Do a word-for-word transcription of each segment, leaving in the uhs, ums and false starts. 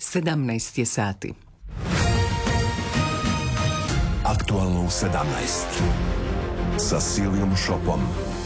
sedamnaest je sati. Aktualno u sedamnaest sa Silijom Šopom.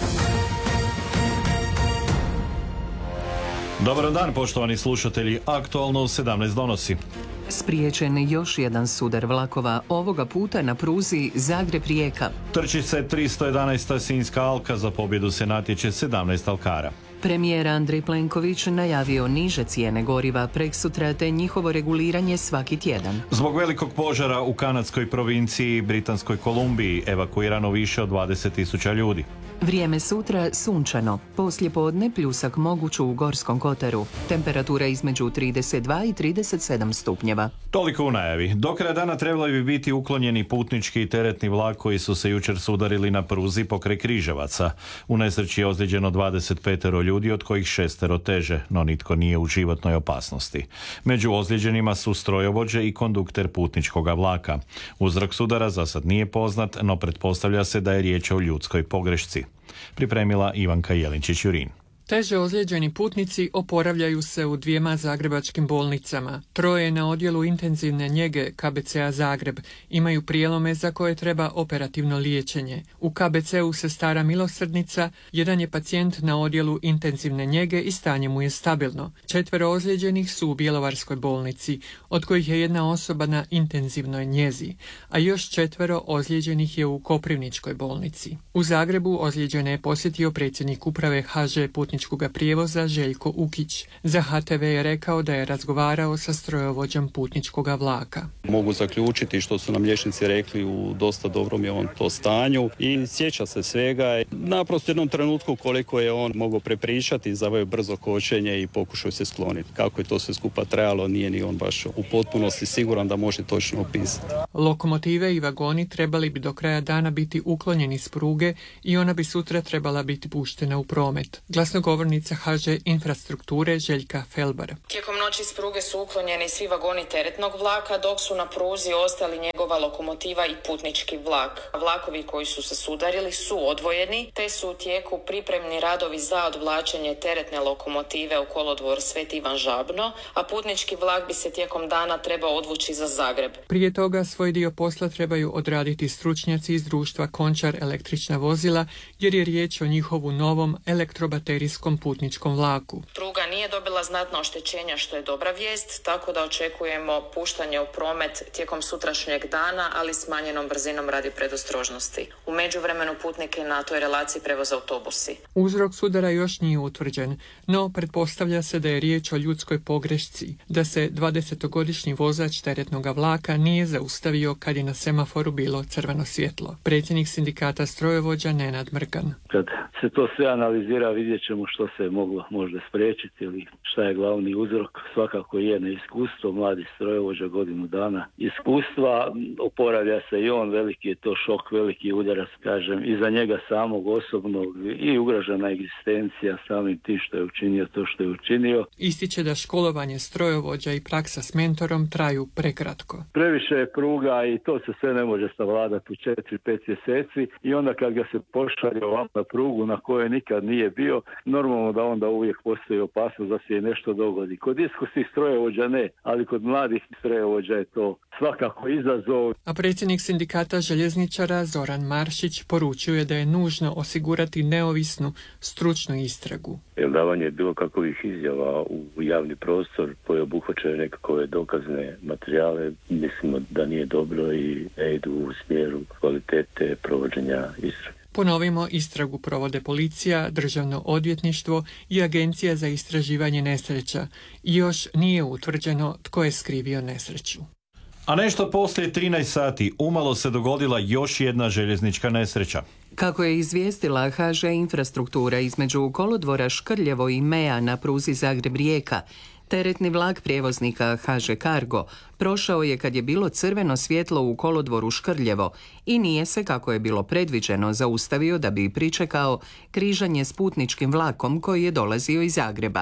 Dobar dan, poštovani slušatelji. Aktualno u sedamnaest donosi. Spriječen još jedan sudar vlakova, ovoga puta na pruzi Zagreb-Rijeka. Trči se tristo jedanaesta Sinjska alka, za pobjedu se natječe sedamnaest alkara. Premijer Andrej Plenković najavio niže cijene goriva preksutra te njihovo reguliranje svaki tjedan. Zbog velikog požara u kanadskoj provinciji Britanskoj Kolumbiji evakuirano više od dvadeset tisuća ljudi. Vrijeme sutra sunčano, poslijepodne pljusak moguć u Gorskom kotaru. Temperatura između trideset dva i trideset sedam stupnjeva. Toliko u najavi. Do kraja dana trebali bi biti uklonjeni putnički i teretni vlak koji su se jučer sudarili na pruzi pokraj Križevaca. U nesreći je ozlijeđeno dvadeset pet ljudi, od kojih šestero teže, no nitko nije u životnoj opasnosti. Među ozlijeđenima su strojovođe i kondukter putničkoga vlaka. Uzrok sudara za sad nije poznat, no pretpostavlja se da je riječ o ljudskoj pogrešci. Pripremila Ivanka Jelinčić-Jurin. Teže ozlijeđeni putnici oporavljaju se u dvijema zagrebačkim bolnicama. Troje na odjelu intenzivne njege K B C-a Zagreb imaju prijelome za koje treba operativno liječenje. U K B C-u Sestara Milosrdnica jedan je pacijent na odjelu intenzivne njege i stanje mu je stabilno. Četvero ozlijeđenih su u Bjelovarskoj bolnici, od kojih je jedna osoba na intenzivnoj njezi, a još četvero ozlijeđenih je u Koprivničkoj bolnici. U Zagrebu ozlijeđene je posjetio predsjednik uprave H Ž putničkog prijevoza Željko Ukić. Za H T V je rekao da je razgovarao sa strojovođom putničkoga vlaka. Mogu zaključiti što su nam liječnici rekli, u dosta dobrom je on to stanju i sjeća se svega. Naprosto u jednom trenutku koliko je on mogao prepričati, zaveo brzo kočenje i pokušao se skloniti. Kako je to sve skupa trajalo, nije ni on baš u potpunosti siguran da može točno opisati. Lokomotive i vagoni trebali bi do kraja dana biti uklonjeni s pruge i ona bi sutra trebala biti puštena u promet. Glasnogovornica H Ž infrastrukture Željka Felbar. Tijekom noći s pruge su uklonjeni svi vagoni teretnog vlaka, dok su na pruzi ostali njegova lokomotiva i putnički vlak. Vlakovi koji su se sudarili su odvojeni, te su u tijeku pripremni radovi za odvlačenje teretne lokomotive u kolodvor Sveti Ivan Žabno, a putnički vlak bi se tijekom dana trebao odvući za Zagreb. Prije toga svoj dio posla trebaju odraditi stručnjaci iz društva Končar električna vozila, jer je riječ o njihovu novom elektrobaterijskom putničkom vlaku. Pruga nije dobila znatna oštećenja, što je dobra vijest, tako da očekujemo puštanje u promet tijekom sutrašnjeg dana, ali smanjenom brzinom radi predostrožnosti. U međuvremenu putnike na toj relaciji prevoze autobusi. Uzrok sudara još nije utvrđen, no pretpostavlja se da je riječ o ljudskoj pogrešci, da se dvadesetogodišnji vozač teretnog vlaka nije zaustavio kad je na semaforu bilo crveno svjetlo. Predsjednik sindikata strojovođa Nenad Mrgan. Kad se to sve analizira, vidjet ćemo što se je moglo možda spriječiti ili šta je glavni uzrok. Svakako je neiskustvo, mladi strojovođa, godinu dana iskustva, oporavlja se i on, veliki je to šok, veliki udarac, kažem, i za njega samog osobno i ugrožena egzistencija samim tim što je učinio to što je učinio. Ističe da školovanje strojovođa i praksa s mentorom traju prekratko. Previše je pruga i to se sve ne može savladati u četiri pet mjeseci i onda kad ga se pošalje ovako na prugu na kojoj nikad nije bio, normalno da onda uvijek postoji opasnost da se je nešto dogodi. Kod iskusnih strojovođa ne, ali kod mladih strojovođa je to svakako izazov. A predsjednik sindikata željezničara Zoran Maršić poručuje da je nužno osigurati neovisnu stručnu istragu. Davanje bilo kakvih izjava u javni prostor koje obuhvaćaju nekakve dokazne materijale, mislimo da nije dobro i ne idu u smjeru kvalitete provođenja istrage. Ponovimo, istragu provode policija, državno odvjetništvo i agencija za istraživanje nesreća. I još nije utvrđeno tko je skrivio nesreću. A nešto poslije trinaest sati umalo se dogodila još jedna željeznička nesreća. Kako je izvijestila H Ž infrastruktura, između kolodvora Škrljevo i Meja na pruzi Zagreb-Rijeka, teretni vlak prijevoznika H Ž Cargo prošao je kad je bilo crveno svjetlo u kolodvoru Škrljevo i nije se, kako je bilo predviđeno, zaustavio da bi pričekao križanje s putničkim vlakom koji je dolazio iz Zagreba.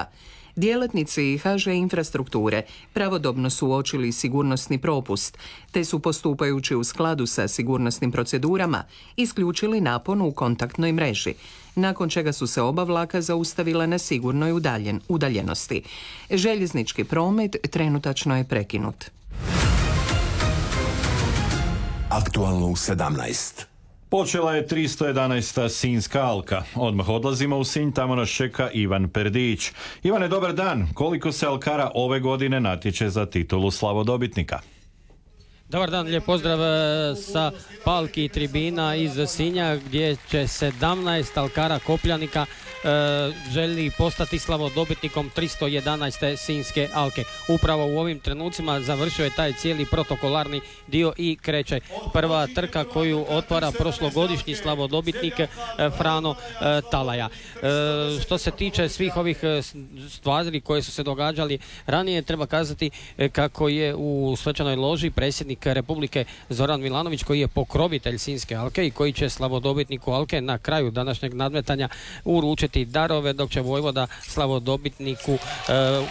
Djelatnici ha že infrastrukture pravodobno su uočili sigurnosni propust, te su postupajući u skladu sa sigurnosnim procedurama isključili napon u kontaktnoj mreži, nakon čega su se oba vlaka zaustavila na sigurnoj udaljen, udaljenosti. Željeznički promet trenutačno je prekinut. Aktualno u sedamnaest. Počela je tristo jedanaesta Sinjska alka. Odmah odlazimo u Sinj, tamo nas čeka Ivan Perdić. Ivane, dobar dan. Koliko se alkara ove godine natječe za titulu slavodobitnika? Dobar dan, lijep pozdrav sa palki i tribina iz Sinja gdje će sedamnaest alkara kopljanika e, želi postati slavodobitnikom tristo jedanaeste Sinjske alke. Upravo u ovim trenucima završio je taj cijeli protokolarni dio i kreće prva trka koju otvara prošlogodišnji slavodobitnik e, Frano e, Talaja. E, što se tiče svih ovih stvari koje su se događali ranije, treba kazati e, kako je u svečanoj loži predsjednik Republike Zoran Milanović, koji je pokrovitelj Sinjske alke i koji će slavodobitniku alke na kraju današnjeg nadmetanja uručiti darove, dok će vojvoda slavodobitniku e, e,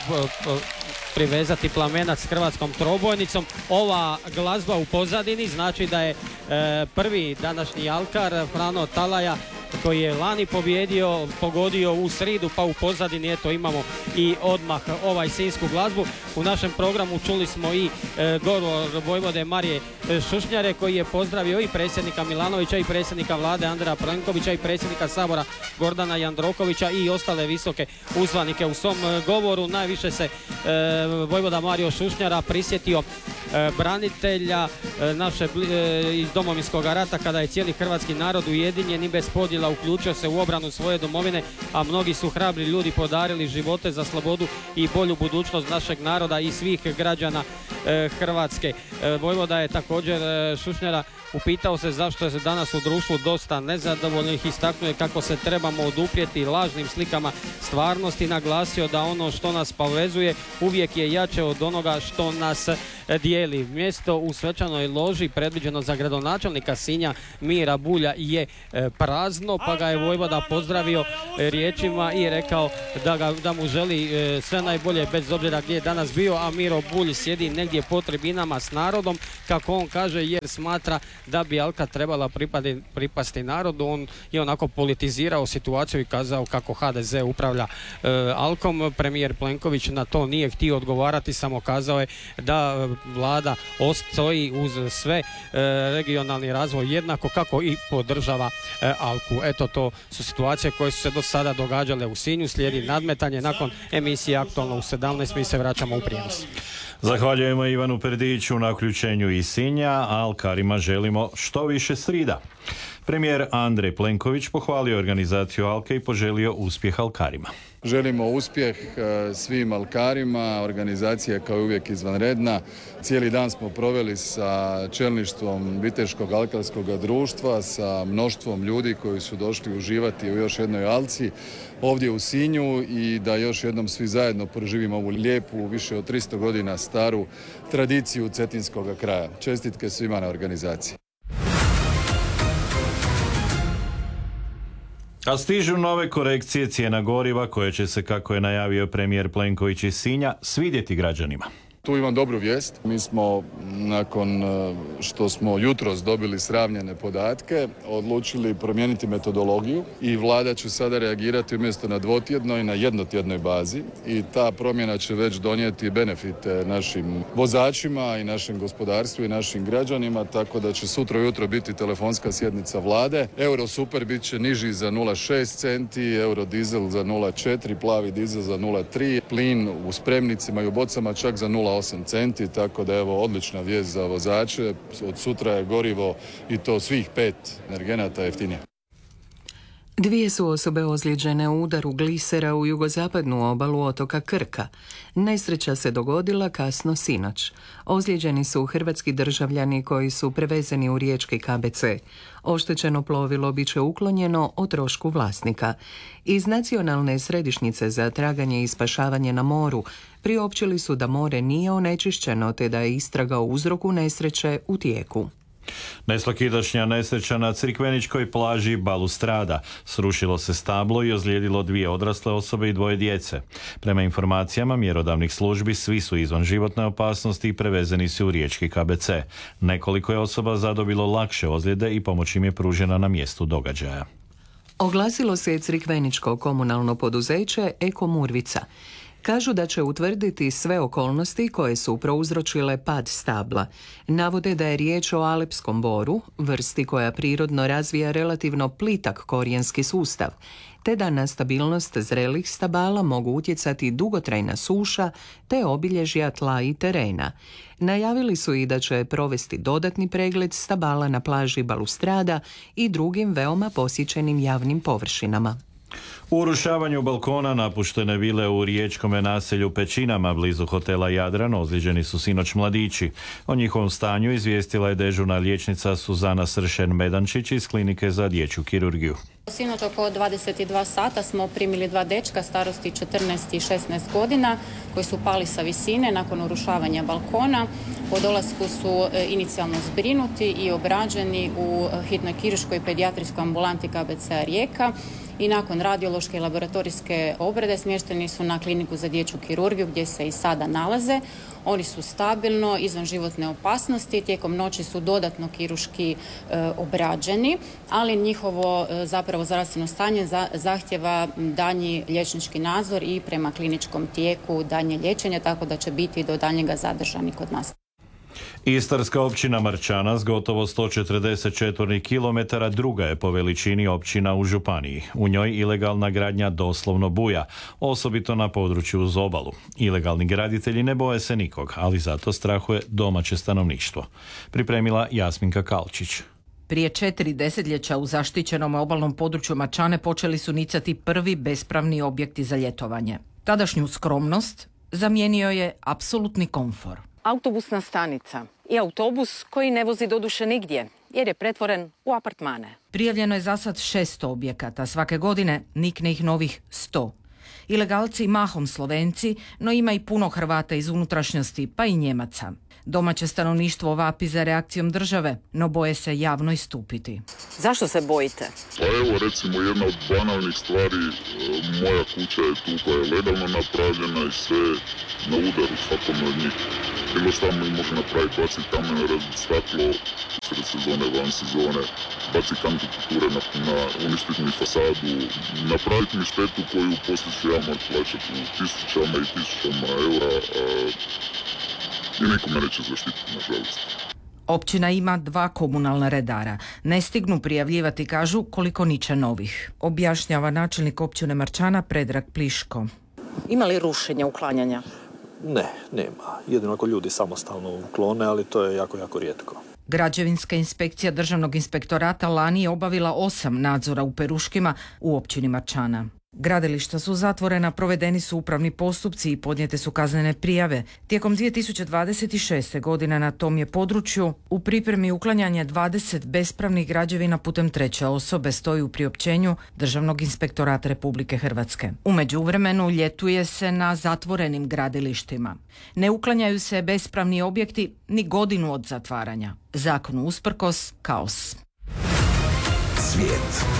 privezati plamenac s hrvatskom trobojnicom. Ova glazba u pozadini znači da je e, prvi današnji alkar Frano Talaja, koji je lani pobjedio, pogodio u sridu, pa u pozadini eto imamo i odmah ovaj sinjsku glazbu. U našem programu čuli smo i e, govor vojvode Marije Šušnjare, koji je pozdravio i predsjednika Milanovića i predsjednika vlade Andreja Plenkovića i predsjednika Sabora Gordana Jandrokovića i ostale visoke uzvanike. U svom govoru najviše se e, vojvoda Mario Šušnjara prisjetio e, branitelja e, naše e, iz Domovinskog rata, kada je cijeli hrvatski narod ujedinjen i bez podjela uključio se u obranu svoje domovine, a mnogi su hrabri ljudi podarili živote za slobodu i bolju budućnost našeg naroda i svih građana e, Hrvatske. E, vojvoda je također e, Šušnjara upitao se zašto je danas u društvu dosta nezadovoljnih, istaknuje kako se trebamo oduprijeti lažnim slikama stvarnosti, naglasio da ono što nas povezuje uvijek je jače od onoga što nas dijeli. Mjesto u svečanoj loži predviđeno za gradonačelnika Sinja Mira Bulja je prazno, pa ga je vojvoda pozdravio riječima i rekao da, ga, da mu želi sve najbolje bez obzira gdje je danas bio, a Miro Bulj sjedi negdje po tribinama s narodom, kako on kaže, jer smatra da bi alka trebala pripadi, pripasti narodu. On je onako politizirao situaciju i kazao kako ha de ze upravlja e, alkom. Premijer Plenković na to nije htio odgovarati, samo kazao je da vlada stoji uz sve e, regionalni razvoj jednako kako i podržava e, alku. Eto, to su situacije koje su se do sada događale u Sinju. Slijedi nadmetanje nakon emisije Aktualno u sedamnaest. Mi se vraćamo u prijenos. Zahvaljujemo Ivanu Perdiću na uključenju iz Sinja, a alkarima želimo što više srida. Premijer Andrej Plenković pohvalio organizaciju alke i poželio uspjeh alkarima. Želimo uspjeh svim alkarima, organizacija je kao uvijek izvanredna. Cijeli dan smo proveli sa čelništvom Viteškog alkarskog društva, sa mnoštvom ljudi koji su došli uživati u još jednoj alci ovdje u Sinju i da još jednom svi zajedno proživimo ovu lijepu, više od tristo godina staru tradiciju cetinskog kraja. Čestitke svima na organizaciji. A stižu nove korekcije cijena goriva koje će se, kako je najavio premijer Plenković iz Sinja, svidjeti građanima. Tu imam dobru vijest. Mi smo, nakon što smo jutros dobili sravnjene podatke, odlučili promijeniti metodologiju i vlada će sada reagirati umjesto na dvotjednoj, na jednotjednoj bazi i ta promjena će već donijeti benefite našim vozačima i našem gospodarstvu i našim građanima, tako da će sutra ujutro biti telefonska sjednica vlade. Euro super bit će niži za nula zarez šest centi, euro dizel za nula zarez četiri, plavi dizel za nula zarez tri, plin u spremnicima i u bocama čak za nula zarez osam centi, tako da evo odlična vijest za vozače. Od sutra je gorivo i to svih pet energenata jeftinije. Dvije su osobe ozlijeđene u udaru glisera u jugozapadnu obalu otoka Krka. Nesreća se dogodila kasno sinoć. Ozlijeđeni su hrvatski državljani koji su prevezeni u riječki ka be ce. Oštećeno plovilo bit će uklonjeno o trošku vlasnika. Iz Nacionalne središnjice za traganje i spašavanje na moru priopćili su da more nije onečišćeno te da je istraga o uzroku nesreće u tijeku. Nesvakidašnja nesreća na Crikveničkoj plaži Balustrada. Srušilo se stablo i ozlijedilo dvije odrasle osobe i dvoje djece. Prema informacijama mjerodavnih službi, svi su izvan životne opasnosti i prevezeni su u riječki K B C. Nekoliko je osoba zadobilo lakše ozljede i pomoć im je pružena na mjestu događaja. Oglasilo se je Crikveničko komunalno poduzeće Eko Murvica. Kažu da će utvrditi sve okolnosti koje su prouzročile pad stabla. Navode da je riječ o alepskom boru, vrsti koja prirodno razvija relativno plitak korijenski sustav, te da na stabilnost zrelih stabala mogu utjecati dugotrajna suša te obilježja tla i terena. Najavili su i da će provesti dodatni pregled stabala na plaži Balustrada i drugim veoma posjećenim javnim površinama. U urušavanju balkona napuštene vile u riječkome naselju Pećinama blizu hotela Jadran ozlijeđeni su sinoć mladići. O njihovom stanju izvijestila je dežurna liječnica Suzana Sršen-Medančić iz klinike za dječju kirurgiju. Sinoć oko dvadeset dva sata smo primili dva dečka starosti četrnaest i šesnaest godina koji su pali sa visine nakon urušavanja balkona. Po dolasku su inicijalno zbrinuti i obrađeni u hitnoj kirurškoj pedijatrijskoj ambulanti K B C-a Rijeka i nakon radiološke i laboratorijske obrade smješteni su na kliniku za dječju kirurgiju gdje se i sada nalaze. Oni su stabilno, izvan životne opasnosti, tijekom noći su dodatno kirurški e, obrađeni, ali njihovo e, zapravo zdravstveno stanje za, zahtjeva daljnji liječnički nadzor i prema kliničkom tijeku daljnje liječenje, tako da će biti do daljnjega zadržani kod nas. Istarska općina Marčana s gotovo sto četrdeset četvornih kilometara druga je po veličini općina u županiji. U njoj ilegalna gradnja doslovno buja, osobito na području uz obalu. Ilegalni graditelji ne boje se nikog, ali zato strahuje domaće stanovništvo. Pripremila Jasminka Kalčić. Prije četiri desetljeća u zaštićenom obalnom području Marčane počeli su nicati prvi bespravni objekti za ljetovanje. Tadašnju skromnost zamijenio je apsolutni komfor. Autobusna stanica i autobus koji ne vozi doduše nigdje, jer je pretvoren u apartmane. Prijavljeno je za sad šesto objekata, svake godine nikne ih novih sto. Ilegalci mahom Slovenci, no ima i puno Hrvata iz unutrašnjosti, pa i Njemaca. Domaće stanovništvo vapi za reakcijom države, no boje se javno istupiti. Zašto se bojite? Pa evo recimo jedna od banalnih stvari, moja kuća je tu koja je legalno napravljena i sve na udaru svakome od njih. Bilo šta mi može napraviti, baci kamen, razbiti staklo, sred sezone, van sezone, baci kandidature na, na uništiti mi fasadu, napraviti mi štetu koju poslije ću ja moći plaćati u tisućama i tisućama eura, a i niko me neće zaštititi, nažalost. Općina ima dva komunalna redara. Ne stignu prijavljivati, kažu, koliko niče novih. Objašnjava načelnik općine Marčana Predrag Pliško. Ima li rušenja, uklanjanja? Ne, nema. Jedino ako ljudi samostalno uklone, ali to je jako, jako rijetko. Građevinska inspekcija Državnog inspektorata lani je obavila osam nadzora u Peruškima u općini Marčana. Gradilišta su zatvorena, provedeni su upravni postupci i podnijete su kaznene prijave. Tijekom dvije tisuće dvadeset šeste. godine na tom je području u pripremi uklanjanja dvadeset bespravnih građevina putem treće osobe, stoji u priopćenju Državnog inspektorata Republike Hrvatske. U međuvremenu ljetuje se na zatvorenim gradilištima. Ne uklanjaju se bespravni objekti ni godinu od zatvaranja. Zakonu usprkos, kaos. Svijet.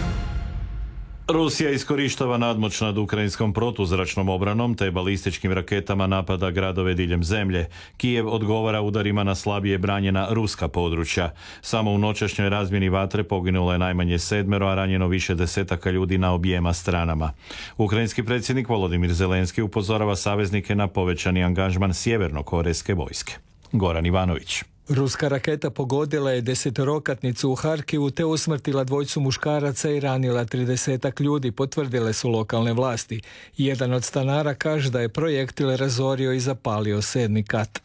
Rusija iskorištava nadmoć nad ukrajinskom protuzračnom obranom te balističkim raketama napada gradove diljem zemlje. Kijev odgovara udarima na slabije branjena ruska područja. Samo u noćašnjoj razmjeni vatre poginulo je najmanje sedmero, a ranjeno više desetaka ljudi na objema stranama. Ukrajinski predsjednik Volodimir Zelenski upozorava saveznike na povećani angažman sjevernokorejske vojske. Goran Ivanović. Ruska raketa pogodila je desetorokatnicu u Harkivu te usmrtila dvojcu muškaraca i ranila tridesetak ljudi, potvrdile su lokalne vlasti. Jedan od stanara kaže da je projektil razorio i zapalio sedmi kat.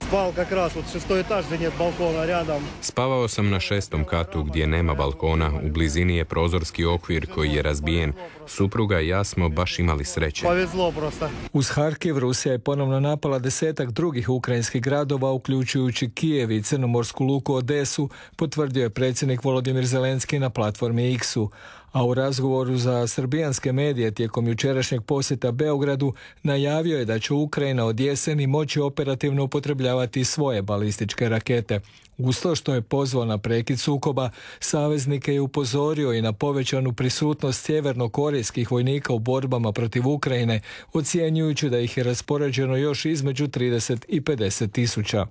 Spavao sam na šestom katu gdje nema balkona, u blizini je prozorski okvir koji je razbijen. Supruga i ja smo baš imali sreće. Uz Harkiv Rusija je ponovno napala desetak drugih ukrajinskih gradova, uključujući Kijev i Crnomorsku luku Odesu, potvrdio je predsjednik Volodimir Zelenski na platformi X-u. a u razgovoru za srbijanske medije tijekom jučerašnjeg posjeta Beogradu najavio je da će Ukrajina od jeseni moći operativno upotrebljavati svoje balističke rakete. Uz to što je pozvao na prekid sukoba, saveznike je upozorio i na povećanu prisutnost sjevernokorejskih vojnika u borbama protiv Ukrajine, ocjenjujući da ih je raspoređeno još između trideset i pedeset tisuća.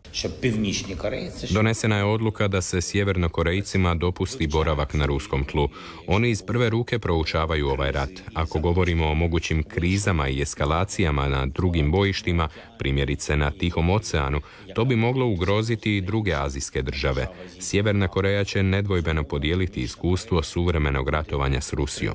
Donesena je odluka da se sjevernokorejcima dopusti boravak na ruskom tlu. Oni iz prve ruke proučavaju ovaj rat. Ako govorimo o mogućim krizama i eskalacijama na drugim bojištima, primjerice na Tihom oceanu, to bi moglo ugroziti i druge azijske države. Sjeverna Koreja će nedvojbeno podijeliti iskustvo suvremenog ratovanja s Rusijom.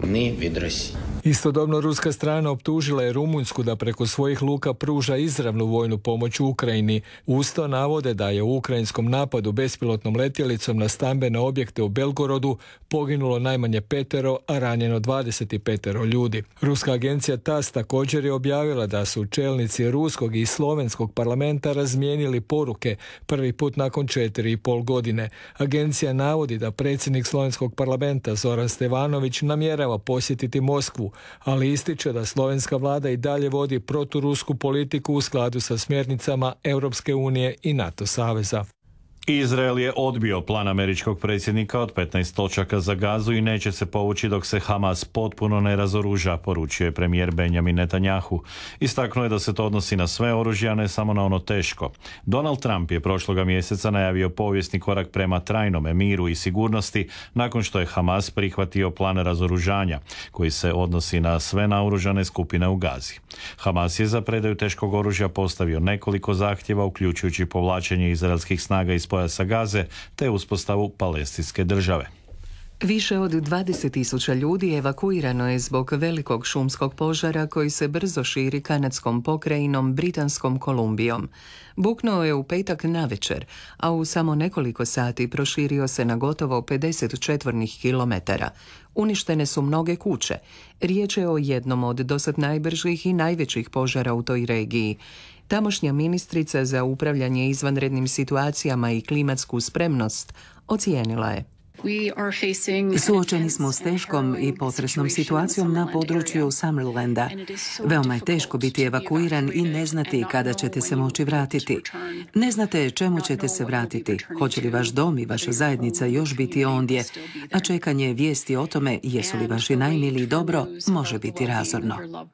Istodobno ruska strana optužila je Rumunjsku da preko svojih luka pruža izravnu vojnu pomoć Ukrajini. Uz to navode da je u ukrajinskom napadu bespilotnom letjelicom na stambene objekte u Belgorodu poginulo najmanje petero, a ranjeno dvadeset petero ljudi. Ruska agencija TASS također je objavila da su čelnici ruskog i slovenskog parlamenta razmijenili poruke prvi put nakon četiri i pol godine. Agencija navodi da predsjednik slovenskog parlamenta Zoran Stevanović namjerava posjetiti Moskvu, ali ističe da slovenska vlada i dalje vodi proturusku politiku u skladu sa smjernicama Europske unije i NATO saveza. Izrael je odbio plan američkog predsjednika od petnaest točaka za Gazu i neće se povući dok se Hamas potpuno ne razoruža, poručio je premijer Benjamin Netanjahu. Istaknuo je da se to odnosi na sve oružje, a ne samo na ono teško. Donald Trump je prošloga mjeseca najavio povijesni korak prema trajnome miru i sigurnosti nakon što je Hamas prihvatio plan razoružanja, koji se odnosi na sve naoružane skupine u Gazi. Hamas je za predaju teškog oružja postavio nekoliko zahtjeva, uključujući povlačenje izraelskih snaga iz pojasa Gaze te uspostavu palestinske države. Više od dvadeset tisuća ljudi evakuirano je zbog velikog šumskog požara koji se brzo širi kanadskom pokrajinom Britanskom Kolumbijom. Buknuo je u petak navečer, a u samo nekoliko sati proširio se na gotovo pedeset četvornih kilometara. Uništene su mnoge kuće. Riječ je o jednom od dosad najbržih i najvećih požara u toj regiji. Tamošnja ministrica za upravljanje izvanrednim situacijama i klimatsku spremnost ocijenila je: Suočeni smo s teškom i potresnom situacijom na području Summerlanda. Veoma je teško biti evakuiran i ne znati kada ćete se moći vratiti. Ne znate čemu ćete se vratiti, hoće li vaš dom i vaša zajednica još biti ondje, a čekanje vijesti o tome jesu li vaši najmiliji dobro može biti razorno.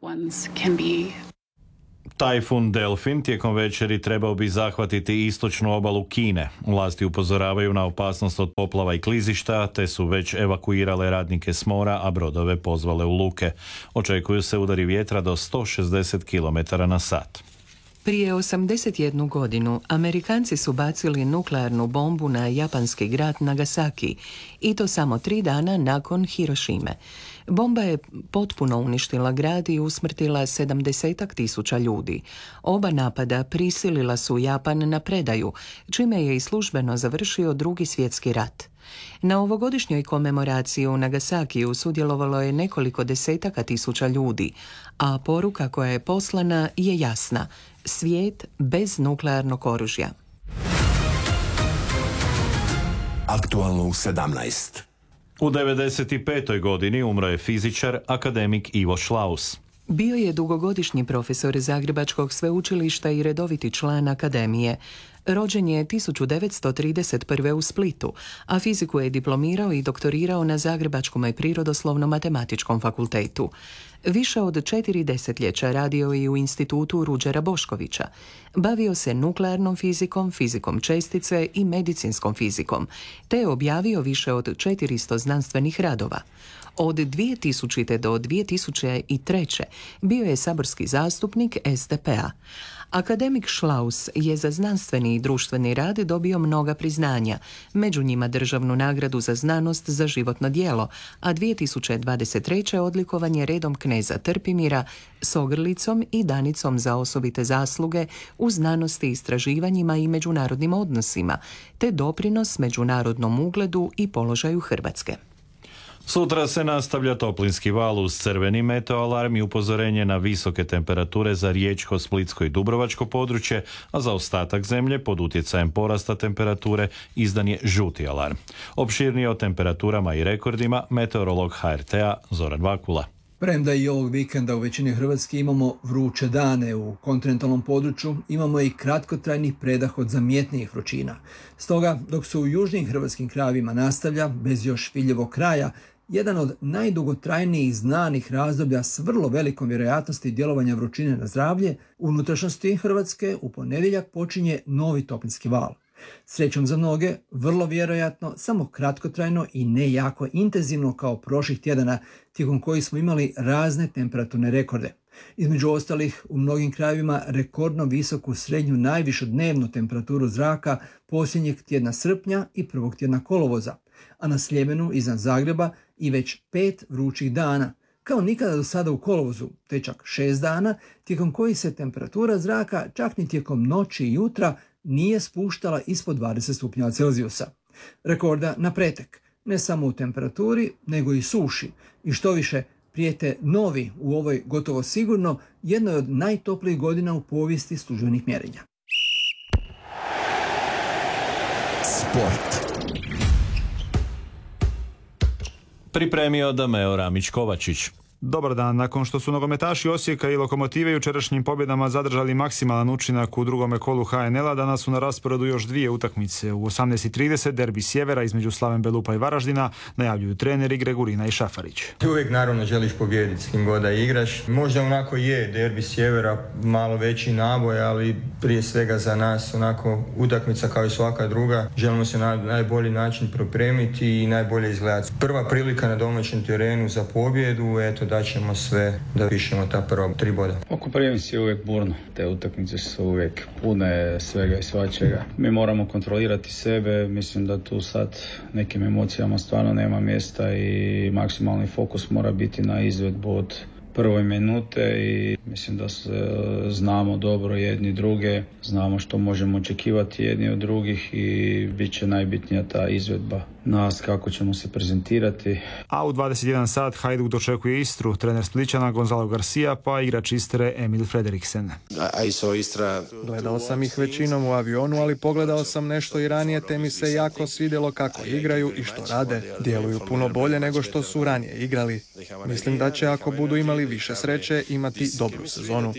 Tajfun Delfin tijekom večeri trebao bi zahvatiti istočnu obalu Kine. Vlasti upozoravaju na opasnost od poplava i klizišta, te su već evakuirale radnike s mora, a brodove pozvale u luke. Očekuju se udari vjetra do sto šezdeset kilometara na sat. Prije osamdeset jednu godinu Amerikanci su bacili nuklearnu bombu na japanski grad Nagasaki, i to samo tri dana nakon Hirošime. Bomba je potpuno uništila grad i usmrtila sedamdesetak tisuća ljudi. Oba napada prisilila su Japan na predaju, čime je i službeno završio Drugi svjetski rat. Na ovogodišnjoj komemoraciji u Nagasakiju sudjelovalo je nekoliko desetaka tisuća ljudi, a poruka koja je poslana je jasna: svijet bez nuklearnog oružja. Aktualno u sedamnaest. U devedeset petoj godini umro je fizičar, akademik Ivo Šlaus. Bio je dugogodišnji profesor Zagrebačkog sveučilišta i redoviti član akademije. Rođen je tisuću devetsto trideset prve u Splitu, a fiziku je diplomirao i doktorirao na Zagrebačkom i Prirodoslovno-matematičkom fakultetu. Više od četiri desetljeća radio je u institutu Ruđera Boškovića. Bavio se nuklearnom fizikom, fizikom čestice i medicinskom fizikom, te je objavio više od četiristo znanstvenih radova. Od dvije tisućite. do dvije tisuće treće. bio je saborski zastupnik S D P-a. Akademik Šlaus je za znanstveni i društveni rad dobio mnoga priznanja, među njima državnu nagradu za znanost za životno djelo, a dvije tisuće dvadeset treće. odlikovan je redom kneza Trpimira s ogrlicom i danicom za osobite zasluge u znanosti, istraživanjima i međunarodnim odnosima, te doprinos međunarodnom ugledu i položaju Hrvatske. Sutra se nastavlja toplinski val uz crveni meteoalarm i upozorenje na visoke temperature za riječko, splitsko i dubrovačko područje, a za ostatak zemlje pod utjecajem porasta temperature izdan je žuti alarm. Opširnije o temperaturama i rekordima meteorolog ha er te a Zoran Vakula. Premda i ovog vikenda u većini Hrvatske imamo vruće dane, u kontinentalnom području imamo i kratkotrajni predah od zamjetnijih vrućina. Stoga, dok se u južnim hrvatskim krajevima nastavlja, bez još vidljivog kraja, jedan od najdugotrajnijih znanih razdoblja s vrlo velikom vjerojatnosti djelovanja vrućine na zdravlje, u unutrašnjosti Hrvatske u ponedjeljak počinje novi toplinski val. Srećom za mnoge, vrlo vjerojatno, samo kratkotrajno i ne jako intenzivno kao prošlih tjedana, tijekom kojih smo imali razne temperaturne rekorde. Između ostalih, u mnogim krajevima rekordno visoku srednju najvišu dnevnu temperaturu zraka posljednjeg tjedna srpnja i prvog tjedna kolovoza, a na Sljemenu iznad Zagreba i već pet vrućih dana, kao nikada do sada u kolovozu, te čak šest dana, tijekom kojih se temperatura zraka čak ni tijekom noći i jutra nije spuštala ispod dvadeset stupnjeva Celzijusa. Rekorda na pretek, ne samo u temperaturi, nego i suši, i što više prijete novi u ovoj gotovo sigurno jednoj od najtoplijih godina u povijesti službenih mjerenja. Sport. Pripremio Dameo Ramić-Kovačić. Dobar dan. Nakon što su nogometaši Osijeka i Lokomotive jučerašnjim pobjedama zadržali maksimalan učinak u drugome kolu ha en el-a, danas su na rasporedu još dvije utakmice. U osamnaest i trideset derbi Sjevera između Slaven Belupa i Varaždina, najavljuju treneri Gregurina i Šafarić. Ti uvijek naravno želiš pobijediti s kim god da igraš. Možda onako je derbi Sjevera malo veći naboj, ali prije svega za nas onako utakmica kao i svaka druga. Želimo se na najbolji način pripremiti i najbolje izgledati. Prva prilika na domaćem terenu za pobjedu, eto da ćemo sve da pišemo ta prva tri boda. Oko prvenstva je uvijek burno. Te utakmice su uvijek pune svega i svačega. Mi moramo kontrolirati sebe. Mislim da tu sad nekim emocijama stvarno nema mjesta i maksimalni fokus mora biti na izvedbu od prve minute i mislim da se znamo dobro jedni druge, znamo što možemo očekivati jedni od drugih i bit će najbitnija ta izvedba nas, kako ćemo se prezentirati. A u dvadeset jedan sat Hajduk dočekuje Istru, trener Splićana Gonzalo Garcia pa igrač Istre Emil Frederiksen. Gledao sam ih većinom u avionu, ali pogledao sam nešto i ranije te mi se jako svidjelo kako igraju i što rade. Djeluju puno bolje nego što su ranije igrali. Mislim da će, ako budu imali više sreće, imati dobru sezonu.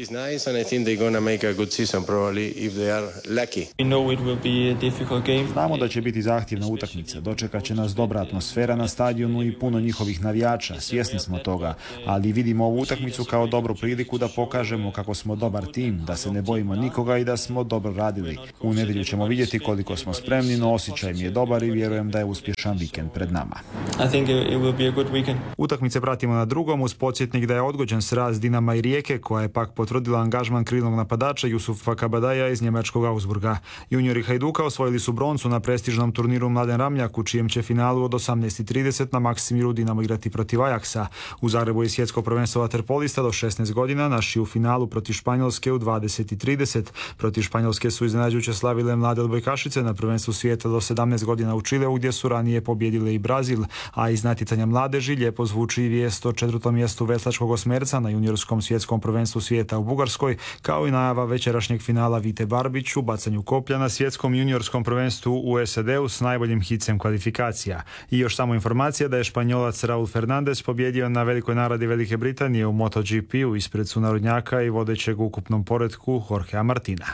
Znamo da će biti zahtjevna utakmica. Dočekat će nas dobra atmosfera na stadionu i puno njihovih navijača. Svjesni smo toga, ali vidimo ovu utakmicu kao dobru priliku da pokažemo kako smo dobar tim, da se ne bojimo nikoga i da smo dobro radili. U nedjelju ćemo vidjeti koliko smo spremni, no osjećaj mi je dobar i vjerujem da je uspješan vikend pred nama. Utakmice pratimo na drugom uz podsjetnik da je odgođen sraz Dinama i Rijeke, koja je pak potvrdila angažman krilnog napadača Jusufa Kabadaja iz njemačkog Augsburga. Juniori Hajduka osvojili su broncu na prestižnom turniru Mladen Ramljak, u čijem će finalu od osamnaest i trideset na Maksimiru Dinamo igrati protiv Ajaksa. U Zagrebu je svjetsko prvenstvo vaterpolista do šesnaest godina, naši u finalu protiv Španjolske u dvadeset i trideset. Protiv Španjolske su iznenađujuće slavile mlade odbojkašice na prvenstvu svijeta do sedamnaest godina u Čileu, gdje su ranije pobjedile i Brazil, a iz natjecanja mladeži lijepo zvuči i vijest o četvrtom mjestu veslačkog osmerca na juniorskom svjetskom prvenstvu svijeta u Bugarskoj, kao i najava večerašnjeg finala Vite Barbić u bacanju koplja na svjetskom juniorskom prvenstvu u es a de-u s najboljim hicem kvalifikacija. I još samo informacija da je Španjolac Raul Fernandez pobjedio na velikoj naradi Velike Britanije u MotoGP-u ispred sunarodnjaka i vodećeg u ukupnom poretku Jorgea Martina.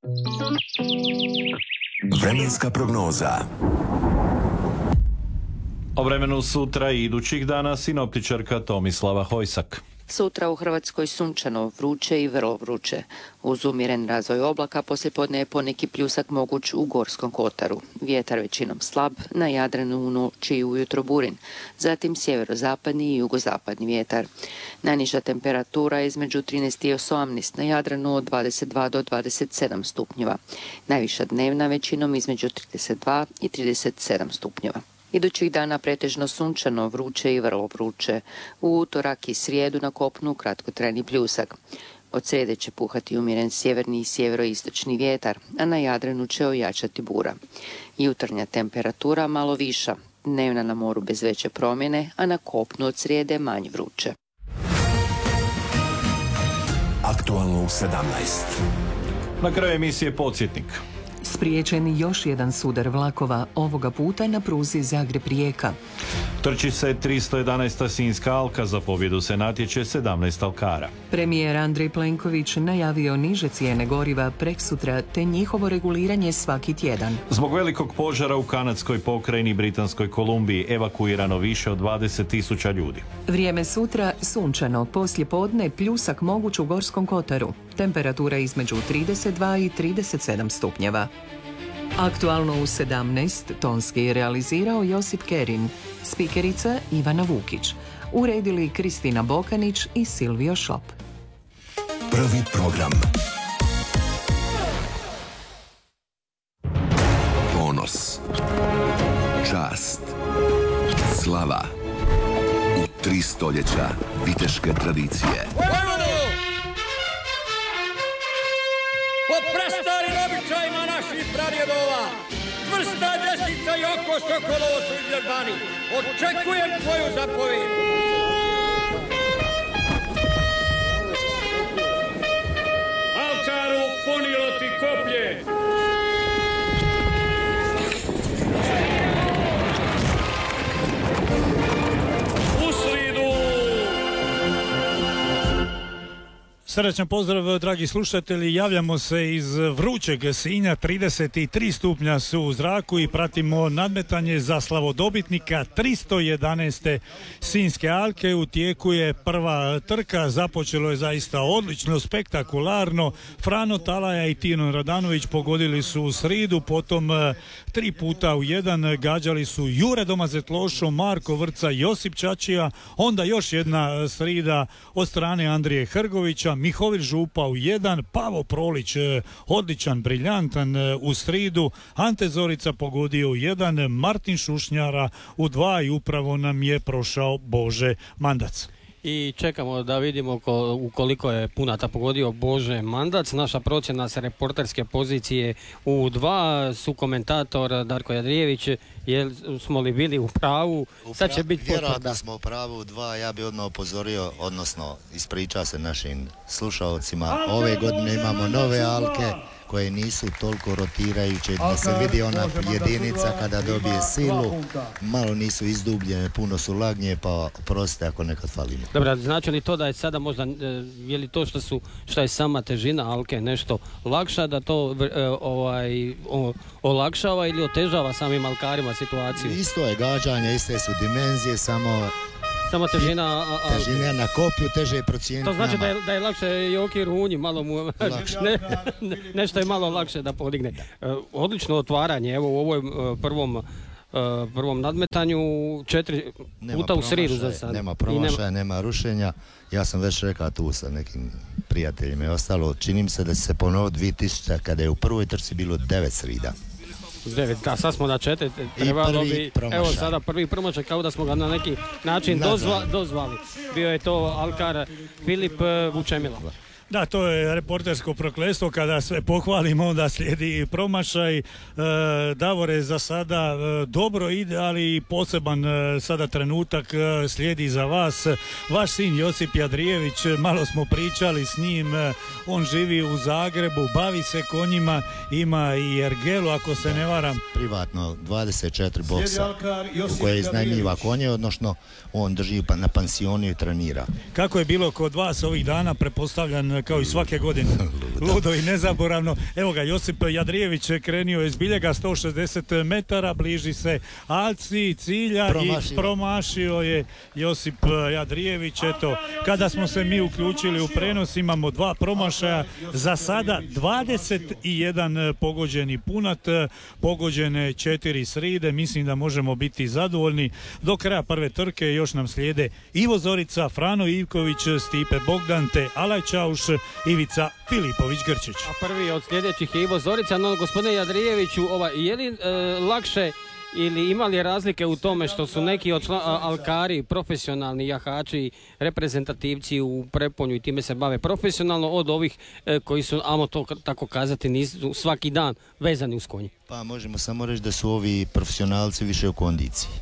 Vremenska prognoza. O vremenu sutra i idućih dana sinoptičarka Tomislava Hojsak. Sutra u Hrvatskoj sunčano, vruće i vrlo vruće. Uz umjeren razvoj oblaka poslijepodne je poneki pljusak moguć u Gorskom kotaru. Vjetar većinom slab, na Jadranu u noći i ujutro burin. Zatim sjeverozapadni i jugozapadni vjetar. Najniža temperatura je između trinaest i osamnaest, na Jadranu od dvadeset dva do dvadeset sedam stupnjeva. Najviša dnevna većinom između trideset dva i trideset sedam stupnjeva. Idućih dana pretežno sunčano, vruće i vrlo vruće. U utorak i srijedu na kopnu kratkotrajni pljusak. Od srijede će puhati umjeren sjeverni i sjeveroistočni vjetar, a na Jadranu će ojačati bura. Jutarnja temperatura malo viša, dnevna na moru bez veće promjene, a na kopnu od srijede manje vruće. Aktualno u sedamnaest. Na kraju emisije podsjetnik. Spriječen još jedan sudar vlakova, ovoga puta na pruzi Zagreb-Rijeka. Trči se tristo jedanaesta Sinjska alka, za pobjedu se natječe sedamnaest alkara. Premijer Andrej Plenković najavio niže cijene goriva preksutra te njihovo reguliranje svaki tjedan. Zbog velikog požara u kanadskoj pokrajini Britanskoj Kolumbiji evakuirano više od dvadeset tisuća ljudi. Vrijeme sutra sunčano, poslje podne pljusak moguć u Gorskom kotaru. Temperatura između trideset dva i trideset sedam stupnjeva. Aktualno u sedamnaest tonski je realizirao Josip Kerin, spikerica Ivana Vukić. Uredili Kristina Bokanić i Silvio Šop. Prvi program. Ponos, čast, slava. U tri stoljeća viteške tradicije. Po prastarim običajima naših pradjedova, čvrsta desnica i oko Sokolovo su izvježbani. Očekujem tvoju zapovjed. Alkaru, ponijelo ti koplje. Srdačan pozdrav, dragi slušatelji, javljamo se iz vrućeg Sinja, trideset tri stupnja su u zraku i pratimo nadmetanje za slavodobitnika tristo jedanaeste Sinjske alke. U tijeku je prva trka, započelo je zaista odlično, spektakularno. Frano Talaja i Tinon Radanović pogodili su u sridu, potom tri puta u jedan gađali su Jure Domazetlošo, Marko Vrca, Josip Čačija, onda još jedna srida od strane Andrije Hrgovića, Mihovil Župa u jedan, Pavo Prolić odličan, briljantan u sridu, Ante Zorica pogodio u jedan, Martin Šušnjara u dva i upravo nam je prošao Bože Mandac. I čekamo da vidimo ko, ukoliko je Punata pogodio Bože Mandac. Naša procjena sa reporterske pozicije u dva, su komentator Darko Jadrijević, jel smo li bili u pravu? Sad će biti vjerojatno smo u pravu u dva, ja bi odmah upozorio, odnosno ispriča se našim slušalcima. Ove godine imamo nove alke koje nisu toliko rotirajuće, da se vidi ona jedinica kada dobije silu, malo nisu izdubljene, puno su lagnije, pa prostite ako nekad falimo. Dobro, znači li to da je sada možda, je li to što su, što je sama težina alke nešto lakša, da to ovaj, o, olakšava ili otežava samim alkarima situaciju? Isto je gađanje, iste su dimenzije, samo Samo težina... Težina na kopju teže je procijeniti. To znači da je, da je lakše Joki Runji, malo mu... Ne, ne, nešto je malo lakše da podigne. Odlično otvaranje, evo u ovoj prvom, prvom nadmetanju, četiri nema puta u sridu za sad. Nema promašaja, nema... nema rušenja. Ja sam već rekao tu sa nekim prijateljima i ostalo. Čini mi se da će se ponoviti dvije tisuće kada je u prvoj trci bilo devet srida. devet, da, sad smo na četiri, trebalo bi, evo sada prvi promašaj, kao da smo ga na neki način dozva, dozvali. Bio je to alkar Filip Vučemila. Da, to je reportersko prokletstvo, kada sve pohvalimo, onda slijedi promašaj. E, Davore, za sada e, dobro ide, ali poseban e, sada trenutak e, slijedi za vas. Vaš sin Josip Jadrijević, malo smo pričali s njim, e, on živi u Zagrebu, bavi se konjima, ima i ergelu, ako se ne varam. Privatno, dvadeset četiri boksa u koje iznajmljiva konje, odnosno on drži na pansionu i trenira. Kako je bilo kod vas ovih dana, prepostavljan kao i svake godine? Ludo i nezaboravno. Evo ga, Josip Jadrijević krenio je zbiljega sto šezdeset metara, bliži se alci cilja promašio. i promašio je Josip Jadrijević. Eto, kada smo se mi uključili u prenos, imamo dva promašaja, za sada dvadeset jedan pogođeni punat, pogođene četiri sride, mislim da možemo biti zadovoljni. Do kraja prve trke još nam slijede Ivo Zorica, Frano Ivković, Stipe Bogdan te Alaj Čauš, Ivica Filipović-Grčić. A prvi od sljedećih je Ivo Zorica. No, gospodine Jadrijeviću, ovaj, je li e, lakše ili ima li razlike u tome što su neki od član, alkari, profesionalni jahači, reprezentativci u preponju i time se bave profesionalno, od ovih e, koji su, amo to tako kazati, nisu svaki dan vezani uz konji? Pa možemo samo reći da su ovi profesionalci više u kondiciji.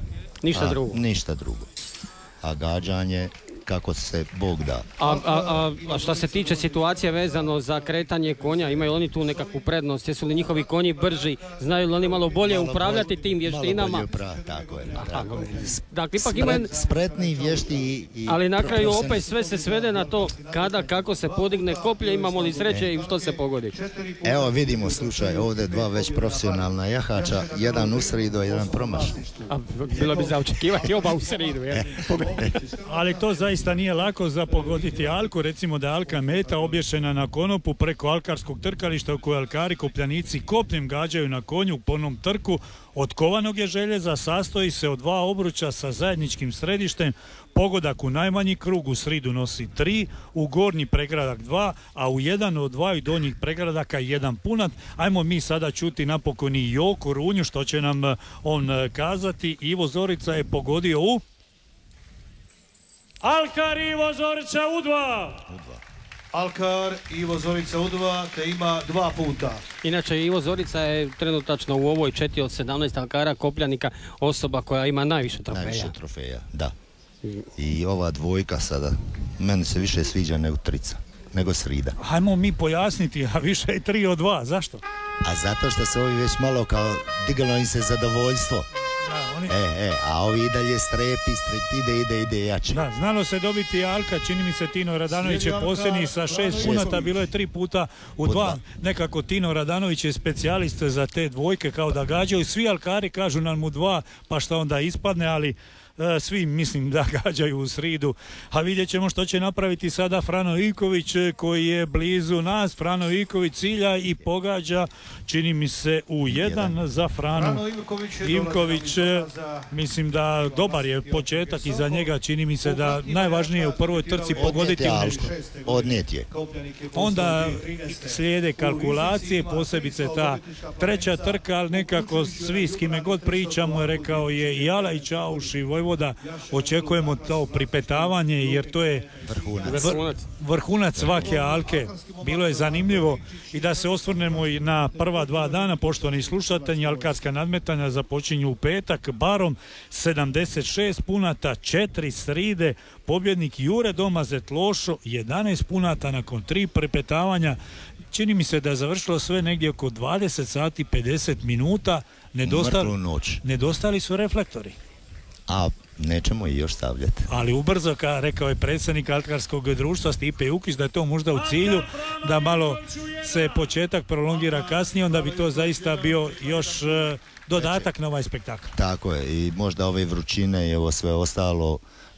Ništa a, drugo. Ništa drugo. A gađanje kako se Bog da. A, a, a, a šta se tiče situacije vezano za kretanje konja, imaju oni tu nekakvu prednost? Jesu li njihovi konji brži? Znaju li oni malo bolje malo upravljati tim vještinama? Malo bolje upravljati, tako je. Tako je. Dakle, ipak Spret, ima... Spretni, vješti i... i ali na kraju opet sve se svede na to kada, kako se podigne koplje, imamo li sreće i što se pogodi. Evo vidimo slučaj, ovdje dva već profesionalna jahača, jedan u sridu, jedan promašan. A bilo bi za očekivati oba u sridu, je? Ali to zaista nije lako za pogoditi alku, recimo da je alka meta obješena na konopu preko alkarskog trkališta u kojoj alkari kopljanici kopnem gađaju na konju po onom trku. Od kovanog je željeza, sastoji se od dva obruča sa zajedničkim središtem, pogodak u najmanji krug u sridu nosi tri, u gornji pregradak dva, a u jedan od dvaju donjih pregradaka jedan punat. Ajmo mi sada čuti napokon i Joku Runju što će nam on kazati. Ivo Zorica je pogodio u... Alkar Ivo Zorica u dva. Alkar Ivo Zorica u dva, te ima dva puta. Inače, Ivo Zorica je trenutačno u ovoj četiri od sedamnaest alkara kopljanika osoba koja ima najviše trofeja. Najviše trofeja, da. I ova dvojka sada, meni se više sviđa nego trica, nego srida. Hajmo mi pojasniti, a više je tri od dva, zašto? A zato što se ovi već malo kao digalo im se zadovoljstvo. Da, oni... E, e, a ovi i dalje strepi, strepi, ide, ide, ide jače. Da, znalo se dobiti alka, čini mi se Tino Radanović je posljednji sa šest punata, bilo je tri puta u dva. Nekako Tino Radanović je specijalist za te dvojke, kao da gađaju. Svi alkari kažu nam u dva, pa šta onda ispadne, ali... svi mislim da gađaju u sridu, a vidjet ćemo što će napraviti sada Frano Ivković koji je blizu nas. Frano Ivković cilja i pogađa, čini mi se u jedan, jedan. za Frano, Frano Ivković, Ivković za... mislim da dobar je početak i za njega, čini mi se da najvažnije je u prvoj trci pogoditi u nešto. Odnijet je. Onda slijede kalkulacije, posebice ta treća trka, ali nekako svi s kime god pričamo je rekao je i Alaj Čauš i Vojvoda, očekujemo to pripetavanje jer to je vrhunac, vrhunac svake alke. Bilo je zanimljivo i da se osvrnemo i na prva dva dana, poštovani slušatelji, alkarska nadmetanja započinju u petak barom sedamdeset šest punata, četiri sride, pobjednik Jure Domazet Lošo, jedanaest punata nakon tri pripetavanja. Čini mi se da je završilo sve negdje oko dvadeset sati pedeset minuta, nedostali, nedostali su reflektori. A nećemo i još stavljati. Ali ubrzo, ka rekao je predsjednik alkarskog društva Stipe Jukić, da je to možda u cilju da malo se početak prolongira kasnije, onda bi to zaista bio još uh, dodatak na ovaj spektakl. Tako je, i možda ove vrućine i ovo sve ostalo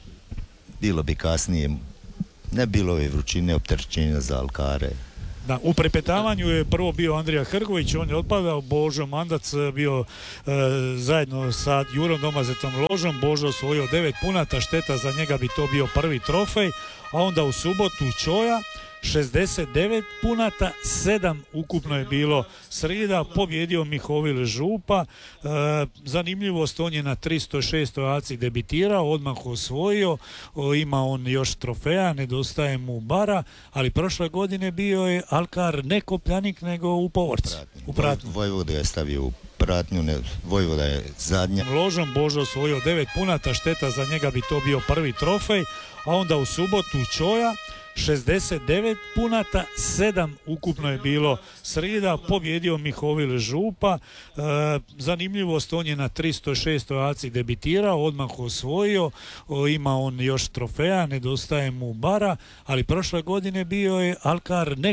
bilo bi kasnije, ne bilo ove vrućine, opterećenja za alkare. Da, u prepetavanju je prvo bio Andrija Hrgović, on je otpadao, Božo Mandac bio e, zajedno sa Jurom Domazetom Ložom, Božo osvojio devet punata, šteta za njega bi to bio prvi trofej, a onda u subotu Čoja, šezdeset devet punata, sedam ukupno je bilo srida, pobjedio Mihovil Župa, e, zanimljivost, on je na tristo šest aci debitirao, odmah osvojio, o, ima on još trofeja, nedostaje mu bara, ali prošle godine bio je alkar ne kopljanik nego u povorci, u pratnju. Vojvoda je stavio u pratnju, ne, Vojvoda je zadnja. Ložom Božo osvojio devet punata, šteta za njega bi to bio prvi trofej, a onda u subotu Čoja, šezdeset devet punata, sedam ukupno je bilo srida, pobjedio Mihovil Župa, e, zanimljivost, on je na tristo šest aci debitirao, odmah osvojio, o, ima on još trofeja, nedostaje mu bara, ali prošle godine bio je alkar ne